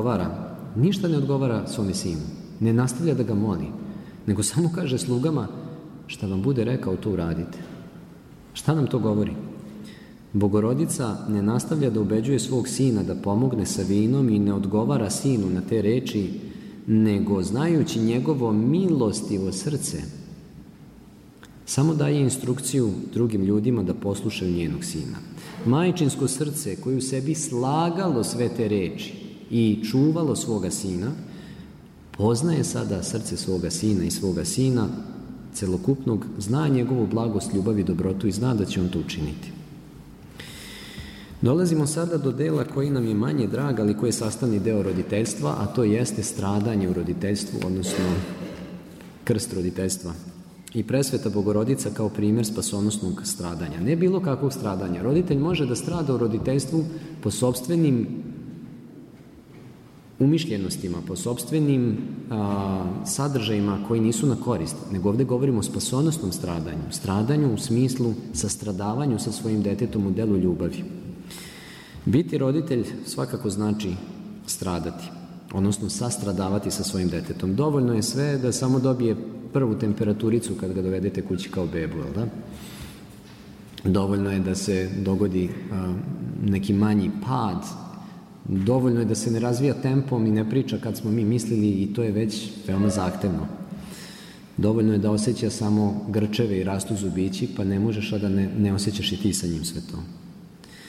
odgovara, ništa ne odgovara svome sinu. Ne nastavlja da ga moli, nego samo kaže slugama, šta vam bude rekao, to uradite. Šta nam to govori? Bogorodica ne nastavlja da ubeđuje svog sina da pomogne sa vinom i ne odgovara sinu na te reči, nego znajući njegovo milostivo srce, samo daje instrukciju drugim ljudima da poslušaju njenog sina. Majčinsko srce koje u sebi slagalo sve te reči i čuvalo svoga sina, poznaje sada srce svoga sina i svoga sina celokupnog, zna njegovu blagost, ljubav i dobrotu i zna da će on to učiniti. Dolazimo sada do dela koji nam je manje drag, ali koji je sastavni deo roditeljstva, a to jeste stradanje u roditeljstvu, odnosno krst roditeljstva. I presveta Bogorodica kao primjer spasonosnog stradanja. Ne bilo kakvog stradanja. Roditelj može da strada u roditeljstvu po sopstvenim umišljenostima, po sopstvenim sadržajima koji nisu na korist, nego ovdje govorimo o spasonosnom stradanju. Stradanju u smislu sastradavanju sa svojim detetom u delu ljubavi. Biti roditelj svakako znači stradati, odnosno sastradavati sa svojim detetom. Dovoljno je sve da samo dobije prvu temperaturicu kad ga dovedete kući kao bebu, jel da? Dovoljno je da se dogodi neki manji pad, dovoljno je da se ne razvija tempom i ne priča kad smo mi mislili i to je već veoma zahtevno. Dovoljno je da osjeća samo grčeve i rastu zubići, pa ne možeš a da ne osjećaš i ti sa njim sve to.